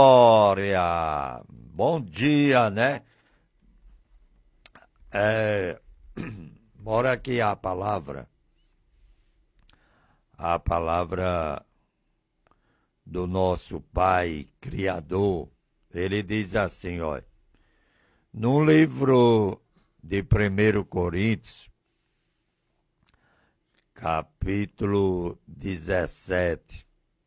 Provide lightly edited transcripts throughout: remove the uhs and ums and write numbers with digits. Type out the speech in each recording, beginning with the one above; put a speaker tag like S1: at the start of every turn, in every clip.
S1: Glória! Bom dia, né? Bora aqui a palavra do nosso Pai Criador. Ele diz assim, olha, no livro de 1 Coríntios, capítulo 17,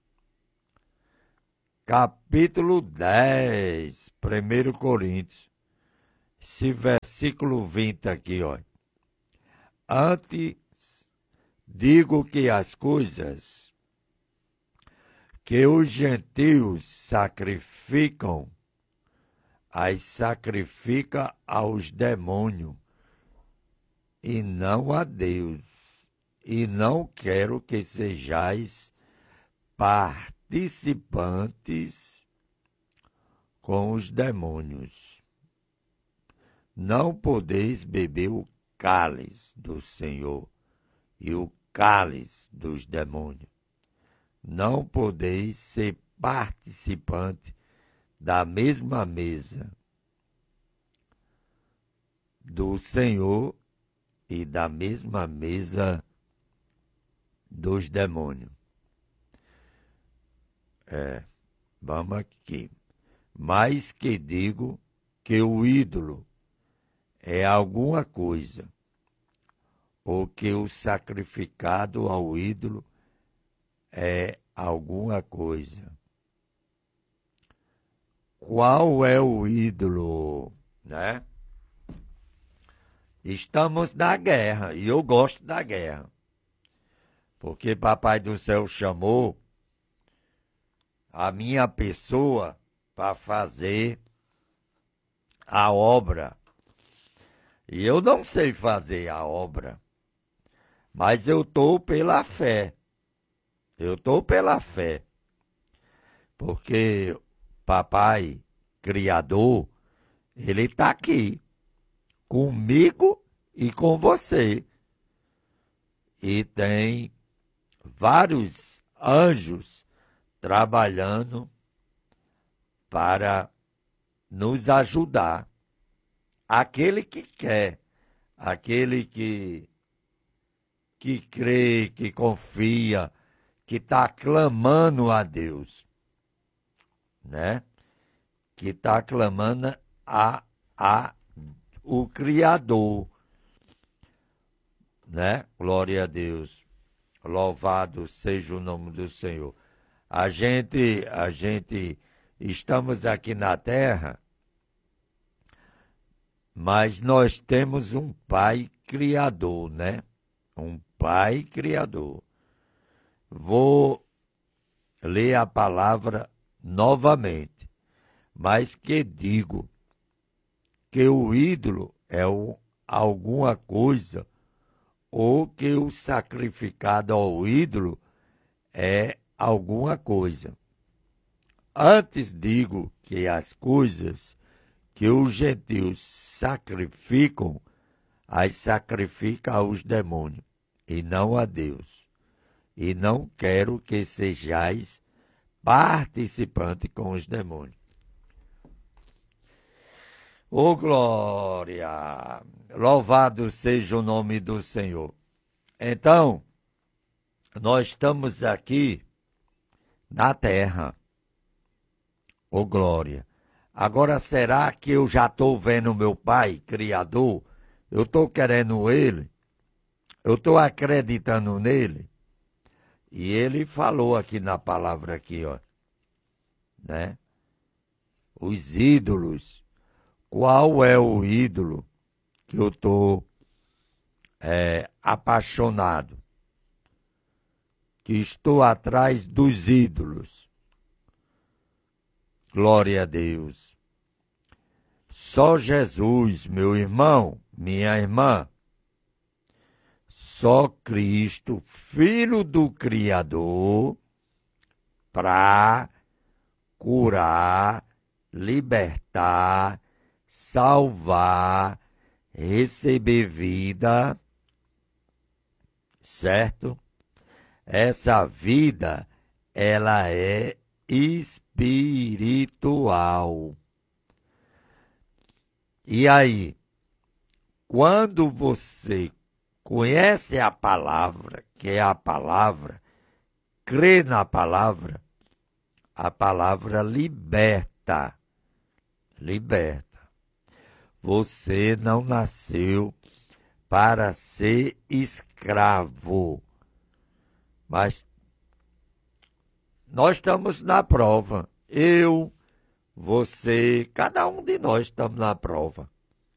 S1: capítulo 10, 1 Coríntios, esse versículo 20 aqui, ó. Antes digo que as coisas que os gentios sacrificam, as sacrifica aos demônios e não a Deus. E não quero que sejais participantes com os demônios. Não podeis beber o cálice do Senhor e o cálice dos demônios. Não podeis ser participante da mesma mesa do Senhor e da mesma mesa dos demônios. Vamos aqui. Mas que digo que o ídolo é alguma coisa, ou que o sacrificado ao ídolo é alguma coisa. Qual é o ídolo, né? Estamos na guerra, e eu gosto da guerra, porque Papai do Céu chamou a minha pessoa para fazer a obra. E eu não sei fazer a obra, mas eu estou pela fé. Eu estou pela fé, porque Papai Criador, ele está aqui, comigo e com você. E tem vários anjos trabalhando para nos ajudar. Aquele que quer, aquele que crê, que confia, que está clamando a Deus, né? Que está clamando o Criador, né? Glória a Deus. Louvado seja o nome do Senhor. A gente estamos aqui na terra, mas nós temos um Pai Criador, né? Um Pai Criador. Vou ler a palavra novamente, mas que digo que o ídolo é alguma coisa, ou que o sacrificado ao ídolo é alguma coisa. Antes digo que as coisas que os gentios sacrificam, as sacrifica aos demônios, e não a Deus. E não quero que sejais participantes com os demônios. Ô glória! Louvado seja o nome do Senhor. Então, nós estamos aqui na terra. Ô glória! Agora, será que eu já estou vendo meu Pai Criador? Eu estou querendo Ele? Eu estou acreditando nele? E Ele falou aqui na palavra aqui, ó, né? Os ídolos. Qual é o ídolo que eu estou apaixonado? Que estou atrás dos ídolos. Glória a Deus. Só Jesus, meu irmão, minha irmã, só Cristo, Filho do Criador, para curar, libertar, salvar, receber vida, certo? Essa vida, ela é espiritual. E aí, quando você conhece a palavra, que é a palavra, crê na palavra, a palavra liberta. Liberta. Você não nasceu para ser escravo, mas nós estamos na prova. Eu, você, cada um de nós estamos na prova.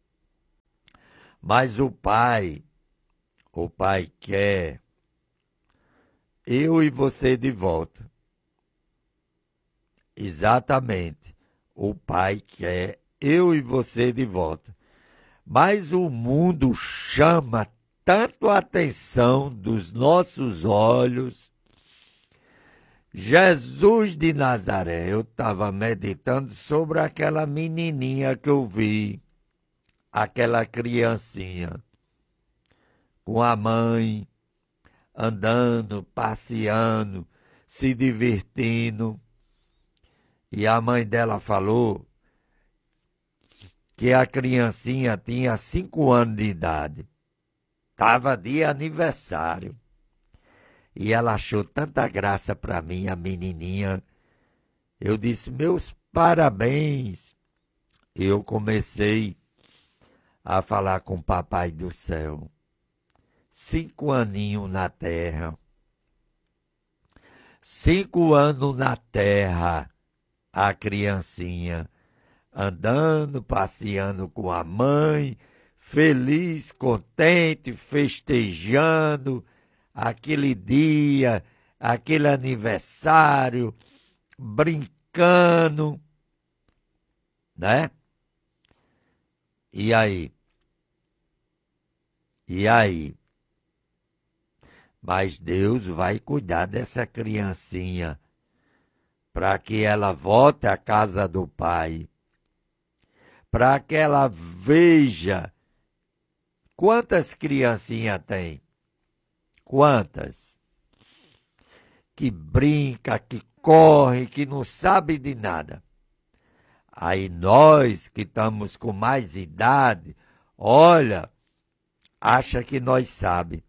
S1: Mas o Pai quer eu e você de volta. Exatamente. O Pai quer eu e você de volta. Mas o mundo chama tanto a atenção dos nossos olhos. Jesus de Nazaré, eu estava meditando sobre aquela menininha que eu vi, aquela criancinha, com a mãe, andando, passeando, se divertindo. E a mãe dela falou que a criancinha tinha 5 anos de idade. Estava de aniversário. E ela achou tanta graça para mim, a menininha. Eu disse, meus parabéns. Eu comecei a falar com o Papai do Céu. 5 aninhos na terra. 5 anos na terra, a criancinha. Andando, passeando com a mãe, feliz, contente, festejando aquele dia, aquele aniversário, brincando, né? E aí? E aí? Mas Deus vai cuidar dessa criancinha para que ela volte à casa do Pai, para que ela veja quantas criancinhas tem. Quantas? Que brinca, que corre, que não sabe de nada. Aí nós que estamos com mais idade, olha, acha que nós sabe.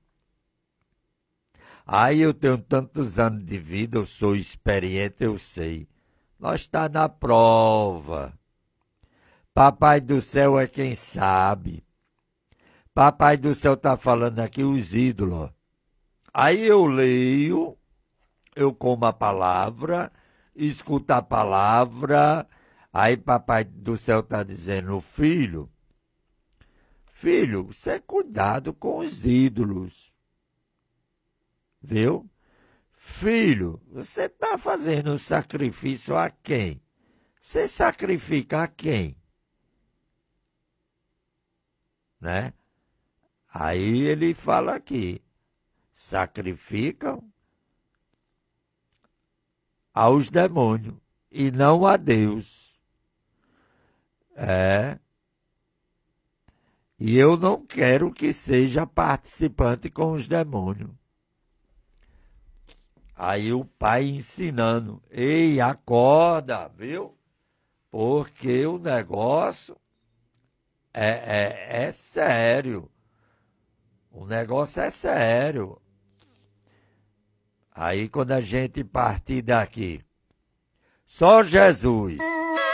S1: Aí eu tenho tantos anos de vida, eu sou experiente, eu sei. Nós está na prova. Papai do céu é quem sabe. Papai do céu está falando aqui os ídolos. Aí eu leio, eu como a palavra, escuto a palavra, aí papai do céu está dizendo, filho, você cuidado com os ídolos, viu? Filho, você está fazendo sacrifício a quem? Você sacrifica a quem? Né? Aí ele fala aqui, sacrificam aos demônios e não a Deus. E eu não quero que seja participante com os demônios. Aí o pai ensinando, ei, acorda, viu? Porque o negócio é sério. O negócio é sério. Aí quando a gente partir daqui, só Jesus